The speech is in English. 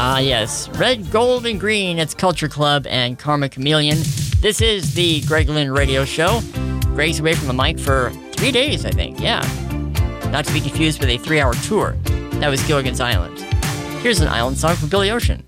Ah, yes. Red, Gold, and Green. It's Culture Club and Karma Chameleon. This is the Greg Lynn Radio Show. Greg's away from the mic for 3 days, I think. Yeah. Not to be confused with a 3-hour tour. That was Gilligan's Island. Here's an island song from Billy Ocean.